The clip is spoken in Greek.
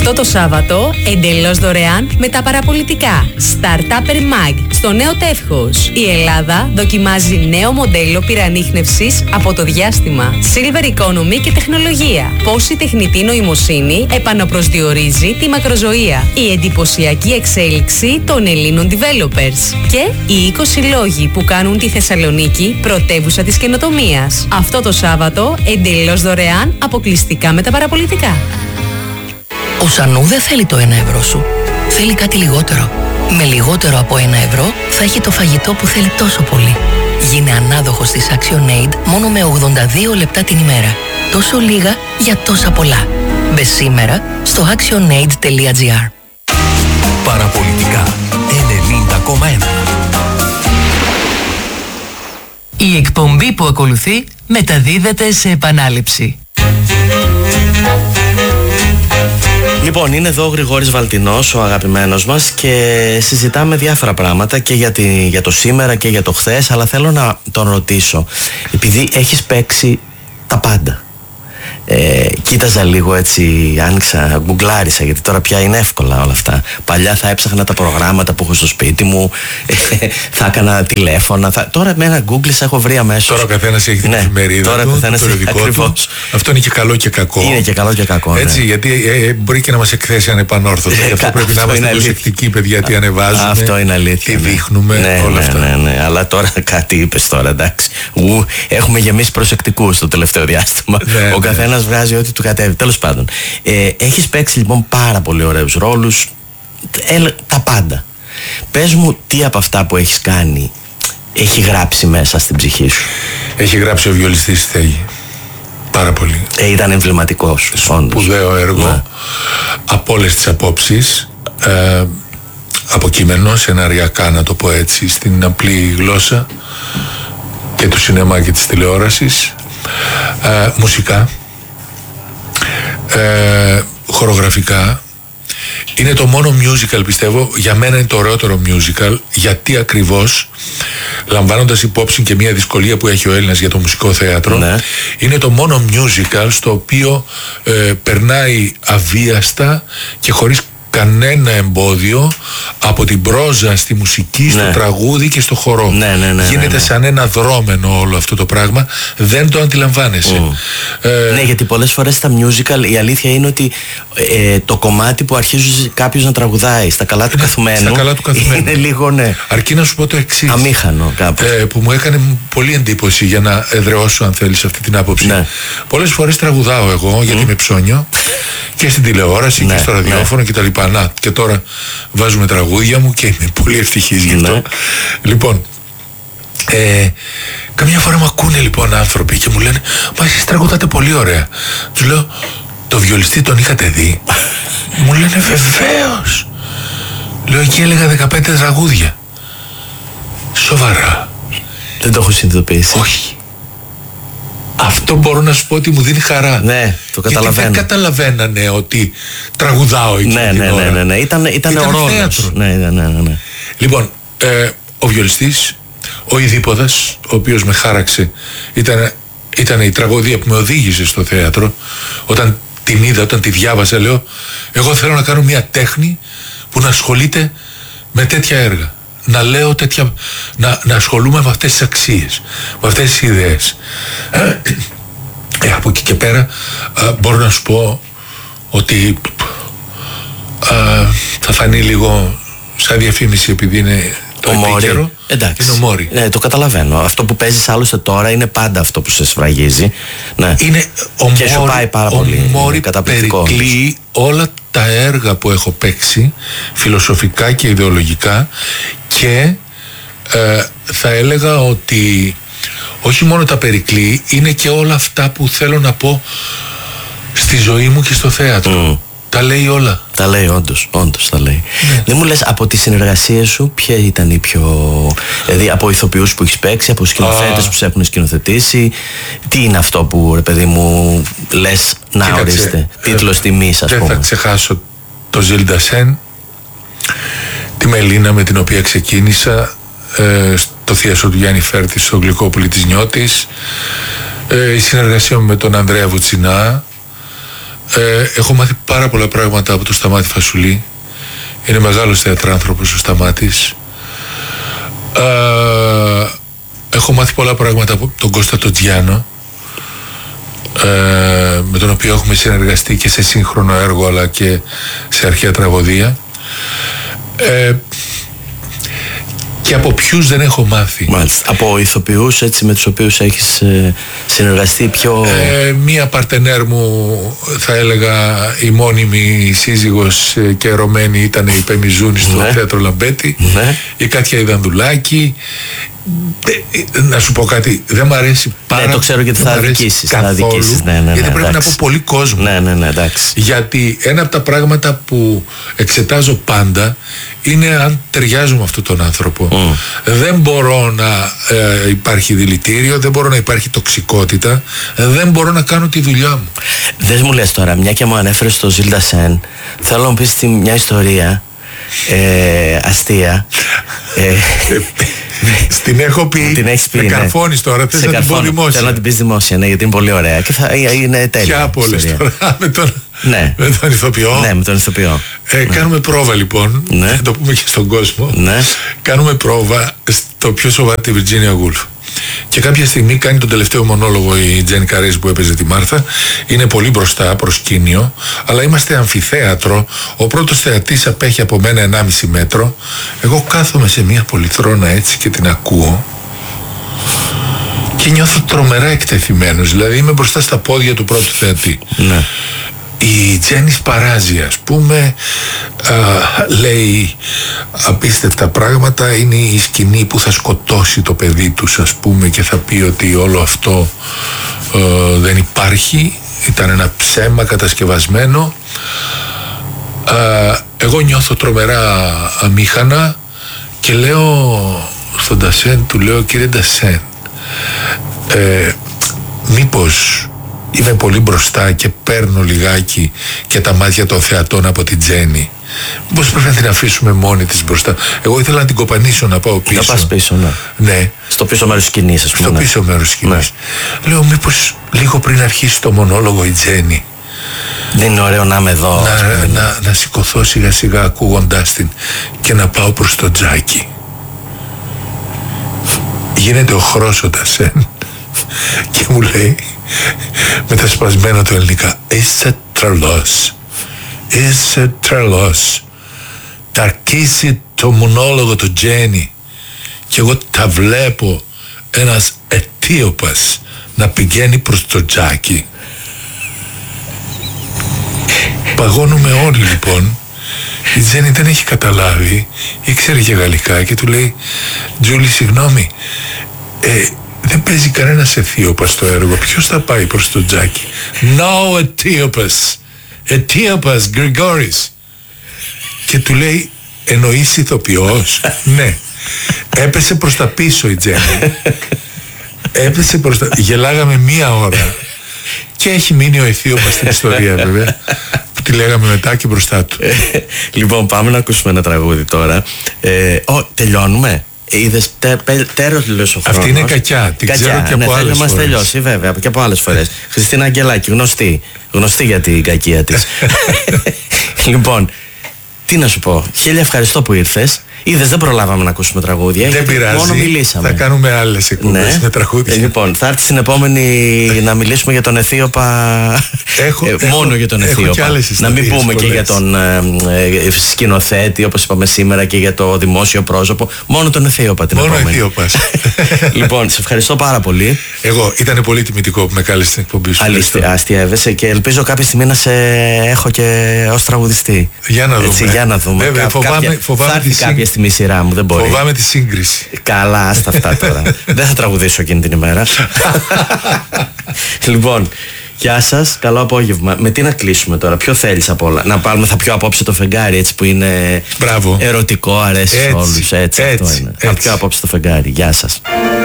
Αυτό το Σάββατο, εντελώς δωρεάν με τα παραπολιτικά. Startupper Mag, στο νέο τεύχος. Η Ελλάδα δοκιμάζει νέο μοντέλο πυρανίχνευσης από το διάστημα. Silver Economy και τεχνολογία. Πώς η τεχνητή νοημοσύνη επαναπροσδιορίζει τη μακροζωία. Η εντυπωσιακή εξέλιξη των Ελλήνων developers. Και οι 20 λόγοι που κάνουν τη Θεσσαλονίκη πρωτεύουσα της καινοτομίας. Αυτό το Σάββατο, εντελώς δωρεάν, αποκλειστικά με τα παραπολιτικά. Ο Σανού δεν θέλει το 1 ευρώ σου. Θέλει κάτι λιγότερο. Με λιγότερο από 1 ευρώ θα έχει το φαγητό που θέλει τόσο πολύ. Γίνε ανάδοχος της ActionAid μόνο με 82 λεπτά την ημέρα. Τόσο λίγα για τόσα πολλά. Μπε σήμερα στο actionaid.gr. Παραπολιτικά 90,1. Η εκπομπή που ακολουθεί μεταδίδεται σε επανάληψη. Λοιπόν, είναι εδώ ο Γρηγόρης Βαλτινός, ο αγαπημένος μας, και συζητάμε διάφορα πράγματα και για το σήμερα και για το χθες, αλλά θέλω να τον ρωτήσω, επειδή έχεις παίξει τα πάντα. Κοίταζα λίγο έτσι, άνοιξα, γκουγκλάρισα, γιατί τώρα πια είναι εύκολα όλα αυτά. Παλιά θα έψαχνα τα προγράμματα που έχω στο σπίτι μου, θα έκανα τηλέφωνα. Τώρα με ένα γκούγκλισα έχω βρει αμέσως. Τώρα ο καθένας έχει την εφημερίδα του, το περιοδικό του. Αυτό είναι και καλό και κακό. Είναι και καλό και κακό. Έτσι, γιατί μπορεί και να μας εκθέσει ανεπανόρθωτα. Γι' αυτό πρέπει να είμαστε προσεκτικοί, παιδιά, τι ανεβάζουμε. Αυτό είναι αλήθεια. Τι δείχνουμε, όλα αυτά. Ναι. Αλλά τώρα κάτι είπες τώρα, εντάξει. Έχουμε γεμίσει προσεκτικούς το τελευταίο διάστημα. Ο καθένας βγάζει ό,τι του κατέβει. Τέλος πάντων, έχεις παίξει λοιπόν πάρα πολύ ωραίους ρόλους, τα πάντα. Πες μου, τι από αυτά που έχεις κάνει έχει γράψει μέσα στην ψυχή σου? Έχει γράψει ο βιολιστής Στέγη. Πάρα πολύ. Ήταν εμβληματικός. Σπουδαίο έργο. Ναι. Από όλες τις απόψεις. Από κείμενο, σεναριακά, να το πω έτσι, στην απλή γλώσσα και του σινεμά και της τηλεόρασης. Μουσικά. Χορογραφικά. Είναι το μόνο musical, πιστεύω, για μένα είναι το ωραιότερο musical, γιατί ακριβώς, λαμβάνοντας υπόψη και μια δυσκολία που έχει ο Έλληνας για το μουσικό θέατρο, ναι, είναι το μόνο musical στο οποίο περνάει αβίαστα και χωρίς κανένα εμπόδιο από την πρόζα στη μουσική, στο τραγούδι και στο χορό. Γίνεται σαν ένα δρόμενο όλο αυτό το πράγμα. Δεν το αντιλαμβάνεσαι. Ναι, γιατί πολλές φορές στα musical η αλήθεια είναι ότι το κομμάτι που αρχίζει κάποιος να τραγουδάει στα καλά του καθουμένου, είναι λίγο, αρκεί να σου πω το εξής, αμήχανο κάπως, που μου έκανε πολύ εντύπωση για να εδραιώσω, αν θέλεις, αυτή την άποψη. Πολλές φορές τραγουδάω εγώ, γιατί είμαι ψώνιο, και στην τηλεόραση και στο ραδιόφωνο και τα λοιπά. Να, και τώρα βάζουμε τραγούδια μου και είμαι πολύ ευτυχής γι' αυτό. Λοιπόν, καμιά φορά μου ακούνε λοιπόν άνθρωποι και μου λένε, μα εσείς τραγουδάτε πολύ ωραία. Τους λέω, το βιολιστή τον είχατε δει? Μου λένε, βεβαίως. Λέω, εκεί έλεγα 15 τραγούδια. Σοβαρά? Δεν το έχω συνειδητοποιήσει. Όχι. Αυτό μπορώ να σου πω ότι μου δίνει χαρά. Ναι, το καταλαβαίνω. Γιατί δεν καταλαβαίνανε ότι τραγουδάω εκεί. Ναι. Ήταν ο ρόλος. Ναι. Λοιπόν, ο βιολιστής, ο Ιδίποδας, ο οποίος με χάραξε, ήταν η τραγωδία που με οδήγησε στο θέατρο. Όταν την είδα, όταν τη διάβασα, λέω, εγώ θέλω να κάνω μια τέχνη που να ασχολείται με τέτοια έργα. Να λέω τέτοια, να ασχολούμαι με αυτές τις αξίες, με αυτές τις ιδέες. Από εκεί και πέρα μπορώ να σου πω ότι θα φανεί λίγο σαν διαφήμιση, επειδή είναι το επίκαιρο. Εντάξει. Είναι ο Μόρι. Ναι, το καταλαβαίνω. Αυτό που παίζεις άλλωστε τώρα είναι πάντα αυτό που σε σφραγίζει. Ναι. Είναι και σου πάει πάρα πολύ. Ο Μόρι περικλεί όλα τα έργα που έχω παίξει, φιλοσοφικά και ιδεολογικά, και θα έλεγα ότι όχι μόνο τα περικλεί, είναι και όλα αυτά που θέλω να πω στη ζωή μου και στο θέατρο. Τα λέει όλα. Τα λέει, όντως τα λέει. Ναι. Δεν μου λες, από τις συνεργασίες σου ποια ήταν η πιο... Δηλαδή από ηθοποιούς που έχεις παίξει, από σκηνοθέτες που σε έχουν σκηνοθετήσει, τι είναι αυτό που, ρε παιδί μου, λες, να ορίστε, τίτλος τιμής, ας πούμε? Δεν θα ξεχάσω το Ζήλντα Σεν, τη Μελίνα με την οποία ξεκίνησα, στο θίασο του Γιάννη Φέρτη στο Γλυκόπουλη της Νιώτης, η συνεργασία μου με τον Ανδρέα Βουτσινά, Έχω μάθει πάρα πολλά πράγματα από τον Σταμάτη Φασουλή. Είναι μεγάλος θεατράνθρωπος ο Σταμάτης. Έχω μάθει πολλά πράγματα από τον Κώστα τον Τζιάνο, με τον οποίο έχουμε συνεργαστεί και σε σύγχρονο έργο αλλά και σε αρχαία τραγωδία. Και από ποιους δεν έχω μάθει. Μάλιστα. Από ηθοποιούς έτσι με τους οποίους έχεις συνεργαστεί πιο... Μία παρτενέρ μου, θα έλεγα η μόνιμη σύζυγος και ερωμένη, ήταν η Πεμιζούνη στο Θέατρο Λαμπέτη. Η Κάτια Ιδανδουλάκη. Να σου πω κάτι, δεν μ' αρέσει πάρα. Το ξέρω γιατί θα αδικήσεις. Γιατί πρέπει να πω πολύ κόσμο. Εντάξει. Γιατί ένα από τα πράγματα που εξετάζω πάντα είναι αν ταιριάζω με αυτόν τον άνθρωπο. Δεν μπορώ να υπάρχει δηλητήριο, δεν μπορώ να υπάρχει τοξικότητα, δεν μπορώ να κάνω τη δουλειά μου. Δεν μου λες τώρα, μια και μου ανέφερες στο Ζιλ Ντασέν, θέλω να μου πεις μια ιστορία αστεία. Στην έχω πει. Την έχεις πει, με καρφώνεις τώρα, θες να την πω δημόσια? Θέλω να την πεις δημόσια, γιατί είναι πολύ ωραία και θα είναι τέλεια. Και από όλες τώρα, με τον ηθοποιό. Ναι, με τον ηθοποιό. Κάνουμε πρόβα λοιπόν, να το πούμε και στον κόσμο. Κάνουμε πρόβα στο πιο σοβαρό, τη Virginia Woolf. Και κάποια στιγμή κάνει τον τελευταίο μονόλογο η Τζένι Καρέζη που έπαιζε τη Μάρθα. Είναι πολύ μπροστά, προσκήνιο, αλλά είμαστε αμφιθέατρο. Ο πρώτος θεατής απέχει από μένα 1,5 μέτρο. Εγώ κάθομαι σε μια πολυθρόνα έτσι και την ακούω και νιώθω τρομερά εκτεθειμένος. Δηλαδή είμαι μπροστά στα πόδια του πρώτου θεατή. Η Τζένι σπαράζει, ας πούμε, λέει απίστευτα πράγματα. Είναι η σκηνή που θα σκοτώσει το παιδί τους, ας πούμε, και θα πει ότι όλο αυτό δεν υπάρχει, ήταν ένα ψέμα κατασκευασμένο. Εγώ νιώθω τρομερά αμήχανα και λέω στον Ντασέν, του λέω, κύριε Ντασέν, μήπως είμαι πολύ μπροστά και παίρνω λιγάκι και τα μάτια των θεατών από την Τζένι? Πώς πρέπει να την αφήσουμε μόνη της μπροστά? Εγώ ήθελα να την κοπανίσω, να πάω πίσω. Να πας πίσω, ναι. Στο πίσω μέρος της σκηνής, ας πούμε. Στο πίσω μέρος της σκηνής. Λέω, μήπως λίγο πριν αρχίσει το μονόλογο η Τζένι, δεν είναι ωραίο να είμαι εδώ? Να σηκωθώ σιγά σιγά ακούγοντάς την και να πάω προς το τζάκι. Γίνεται ο Χρώσοντας και μου λέει με τα σπασμένα του ελληνικά, είσαι τρελός, είσαι τρελός, θα αρχίσει το μονόλογο του Τζένι και εγώ τα βλέπω ένας Αιτίωπας να πηγαίνει προς το τζάκι. Παγώνουμε όλοι λοιπόν. Η Τζένι δεν έχει καταλάβει, ήξερε και γαλλικά και του λέει, Τζούλη, συγγνώμη, δεν παίζει κανένας Αιτίωπας στο έργο. Ποιος θα πάει προς το τζάκι? No Αιτίωπας, Αιτίωπας Γρηγόρης. Και του λέει, εννοείς ηθοποιός? Ναι. Έπεσε προς τα πίσω η Τζένι. Έπεσε προς τα... Γελάγαμε 1 ώρα. Και έχει μείνει ο Αιτίωπας στην ιστορία, βέβαια, που τη λέγαμε μετά και μπροστά του. Λοιπόν, πάμε να ακούσουμε ένα τραγούδι τώρα. Τελειώνουμε. Είδες, τέλος ο χρόνος. Αυτή είναι κακιά, την ξέρω και από άλλες φορές. Μας τελειώσει βέβαια και από άλλες φορές. Χριστίνα Αγγελάκη, γνωστή για την κακία της. Λοιπόν, τι να σου πω, χίλια ευχαριστώ που ήρθες. Είδες, δεν προλάβαμε να ακούσουμε τραγούδια. Δεν πειράζει, μόνο μιλήσαμε. θα κάνουμε άλλες εκπομπές με τραγούδια. Λοιπόν, θα έρθει στην επόμενη να μιλήσουμε για τον Αιτίωπα. Μόνο για τον Αιτίωπα. Να μην πούμε και για τον σκηνοθέτη, όπως είπαμε σήμερα, και για το δημόσιο πρόσωπο. Μόνο τον Αιτίωπα την επόμενη. Μόνο Αιτίωπας. Λοιπόν, σε ευχαριστώ πάρα πολύ. Εγώ, ήταν πολύ τιμητικό που με κάλεσες στην εκπομπή σου. Αστιεύεσαι και ελπίζω κάποια στιγμή να σε έχω και ως τραγουδιστή. Για να δούμε. Για να δούμε. Βέβαια, φοβάμαι κάποια στιγμή η σειρά μου, δεν μπορεί. Φοβάμαι τη σύγκριση. Καλά, άστα αυτά τώρα. Δεν θα τραγουδήσω εκείνη την ημέρα. Λοιπόν, γεια σας, καλό απόγευμα. Με τι να κλείσουμε τώρα, ποιο θέλεις απ' όλα? Να πάρουμε, θα πιω απόψε το φεγγάρι, έτσι που είναι ερωτικό, αρέσει σε όλους. Έτσι, αυτό είναι. Θα πιω απόψε το φεγγάρι. Γεια σας.